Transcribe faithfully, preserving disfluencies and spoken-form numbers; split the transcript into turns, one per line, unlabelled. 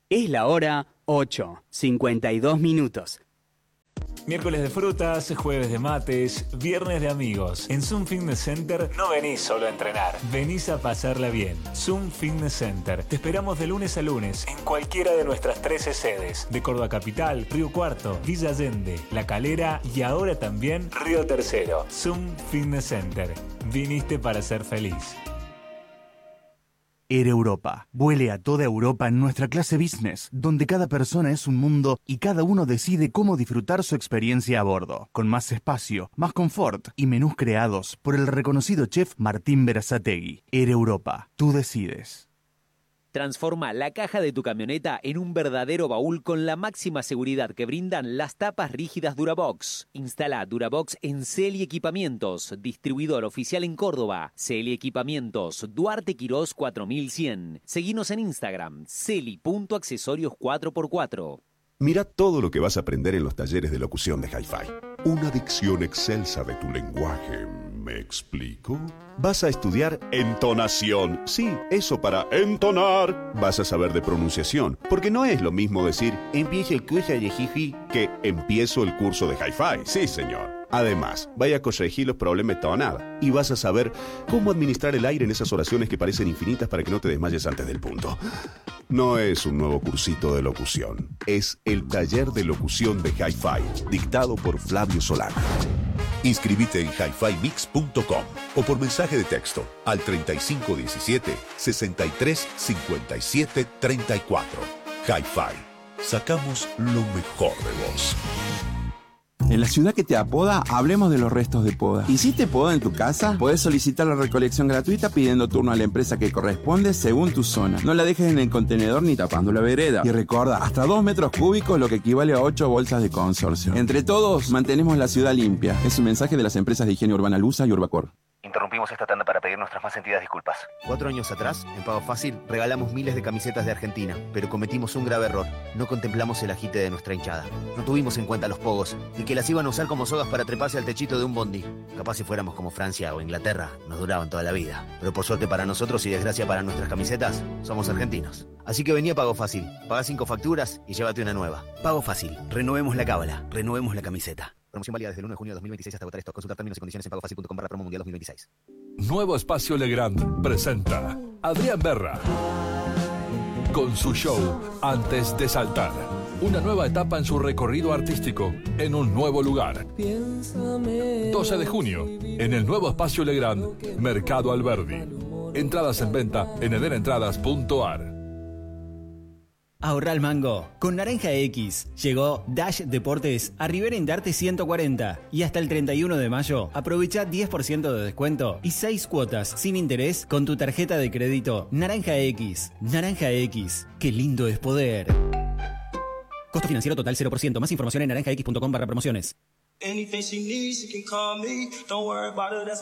Es la hora ocho, cincuenta y dos minutos.
Miércoles de frutas, jueves de mates, viernes de amigos. En Zoom Fitness Center no venís solo a entrenar, venís a pasarla bien. Zoom Fitness Center. Te esperamos de lunes a lunes en cualquiera de nuestras trece sedes. De Córdoba Capital, Río Cuarto, Villa Allende, La Calera y ahora también Río Tercero. Zoom Fitness Center. Viniste para ser feliz.
Air Europa. Vuele a toda Europa en nuestra clase business, donde cada persona es un mundo y cada uno decide cómo disfrutar su experiencia a bordo, con más espacio, más confort y menús creados por el reconocido chef Martín Berazategui. Air Europa. Tú decides.
Transforma la caja de tu camioneta en un verdadero baúl con la máxima seguridad que brindan las tapas rígidas Durabox. Instala Durabox en Celi Equipamientos, distribuidor oficial en Córdoba. Celi Equipamientos, Duarte Quirós cuatro mil cien. Seguinos en Instagram, celi punto accesorios cuatro por cuatro.
Mira todo lo que vas a aprender en los talleres de locución de Hi-Fi. Una dicción excelsa de tu lenguaje. ¿Me explico? Vas a estudiar entonación. Sí, eso para entonar. Vas a saber de pronunciación, porque no es lo mismo decir empiezo el curso de Hi-Fi que empiezo el curso de Hi-Fi. Sí, señor. Además, vaya a corregir los problemas de tonada y vas a saber cómo administrar el aire en esas oraciones que parecen infinitas para que no te desmayes antes del punto. No es un nuevo cursito de locución, es el taller de locución de Hi-Fi, dictado por Flavio Solano. Inscribite en hi fi mix punto com o por mensaje de texto al treinta y cinco diecisiete, sesenta y tres cincuenta y siete treinta y cuatro. Hi-Fi, sacamos lo mejor de vos.
En la ciudad que te apoda, hablemos de los restos de poda. ¿Hiciste poda en tu casa? Podés solicitar la recolección gratuita pidiendo turno a la empresa que corresponde según tu zona. No la dejes en el contenedor ni tapando la vereda. Y recuerda, hasta dos metros cúbicos, lo que equivale a ocho bolsas de consorcio. Entre todos, mantenemos la ciudad limpia. Es un mensaje de las empresas de higiene urbana Lusa y Urbacor.
Interrumpimos esta tanda para pedir nuestras más sentidas disculpas. Cuatro años atrás, en Pago Fácil, regalamos miles de camisetas de Argentina, pero cometimos un grave error. No contemplamos el agite de nuestra hinchada. No tuvimos en cuenta los pogos, y que las iban a usar como sogas para treparse al techito de un bondi. Capaz si fuéramos como Francia o Inglaterra, nos duraban toda la vida. Pero por suerte para nosotros y desgracia para nuestras camisetas, somos argentinos. Así que vení a Pago Fácil, pagá cinco facturas y llévate una nueva. Pago Fácil, renovemos la cábala, renovemos la camiseta. Promoción válida desde el uno de junio de dos mil veintiséis hasta agotar stock. Consultar términos y condiciones en pagofacil punto com barra promo mundial dos mil veintiséis.
Nuevo Espacio Legrand presenta Adrián Berra con su show Antes de Saltar. Una nueva etapa en su recorrido artístico en un nuevo lugar. doce de junio en el Nuevo Espacio Legrand, Mercado Alberdi. Entradas en venta en edera-entradas punto ar.
Ahorra el mango. Con Naranja X llegó Dash Deportes a Rivera Indarte ciento cuarenta y hasta el treinta y uno de mayo aprovecha diez por ciento de descuento y seis cuotas sin interés con tu tarjeta de crédito Naranja X. Naranja X, qué lindo es poder. Costo financiero total cero por ciento. Más información en naranja x punto com barra promociones.